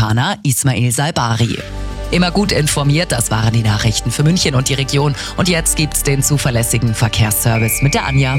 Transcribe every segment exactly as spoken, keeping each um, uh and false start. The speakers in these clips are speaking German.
Japaner Ismail Salbari. Immer gut informiert, das waren die Nachrichten für München und die Region. Und jetzt gibt's den zuverlässigen Verkehrsservice mit der Anja.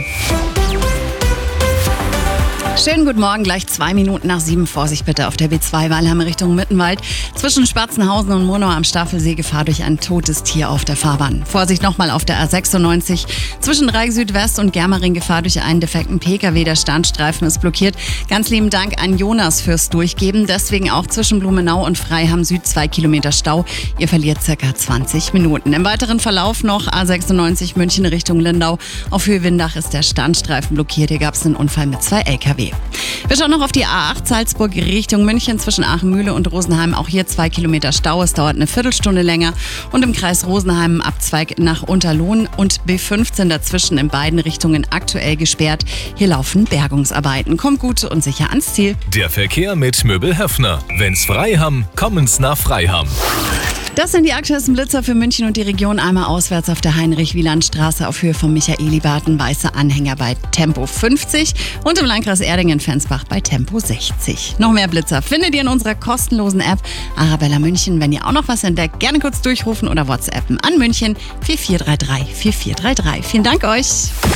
Schönen guten Morgen, gleich zwei Minuten nach sieben. Vorsicht bitte auf der B zwei Weilheim Richtung Mittenwald. Zwischen Spatzenhausen und Monau am Staffelsee Gefahr durch ein totes Tier auf der Fahrbahn. Vorsicht nochmal auf der A sechsundneunzig. Zwischen Dreieck Südwest und Germering Gefahr durch einen defekten P K W. Der Standstreifen ist blockiert. Ganz lieben Dank an Jonas fürs Durchgeben. Deswegen auch zwischen Blumenau und Freiham Süd zwei Kilometer Stau. Ihr verliert circa zwanzig Minuten. Im weiteren Verlauf noch A sechsundneunzig München Richtung Lindau. Auf Höhe Windach ist der Standstreifen blockiert. Hier gab es einen Unfall mit zwei L K W. Wir schauen noch auf die A acht Salzburg Richtung München zwischen Aachenmühle und Rosenheim. Auch hier zwei Kilometer Stau. Es dauert eine Viertelstunde länger. Und im Kreis Rosenheim Abzweig nach Unterlohn und B fünfzehn dazwischen in beiden Richtungen aktuell gesperrt. Hier laufen Bergungsarbeiten. Kommt gut und sicher ans Ziel. Der Verkehr mit Möbel Höffner. Wenn's frei haben, kommen's nach Freiham. Das sind die aktuellsten Blitzer für München und die Region. Einmal auswärts auf der Heinrich-Wieland-Straße auf Höhe vom Michaelibaden, weiße Anhänger bei Tempo fünfzig und im Landkreis Erdingen-Fensbach bei Tempo sechzig. Noch mehr Blitzer findet ihr in unserer kostenlosen App Arabella München. Wenn ihr auch noch was entdeckt, gerne kurz durchrufen oder WhatsAppen an München vier vier drei drei vier vier drei drei. Vielen Dank euch.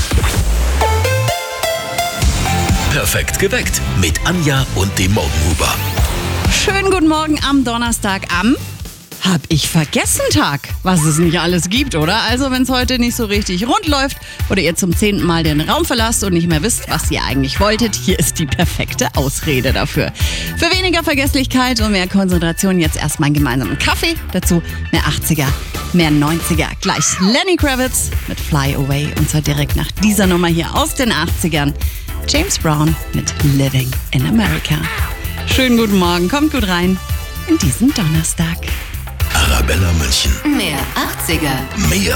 Perfekt geweckt mit Anja und dem Morgenhuber. Schönen guten Morgen am Donnerstag am Hab ich vergessen Tag, was es nicht alles gibt, oder? Also wenn es heute nicht so richtig rund läuft oder ihr zum zehnten Mal den Raum verlasst und nicht mehr wisst, was ihr eigentlich wolltet, hier ist die perfekte Ausrede dafür. Für weniger Vergesslichkeit und mehr Konzentration jetzt erstmal einen gemeinsamen Kaffee, dazu mehr achtziger, mehr neunziger. Gleich Lenny Kravitz mit Fly Away und zwar direkt nach dieser Nummer hier aus den achtzigern. James Brown mit Living in America. Schönen guten Morgen, kommt gut rein in diesen Donnerstag. Arabella München. Mehr achtziger. Mehr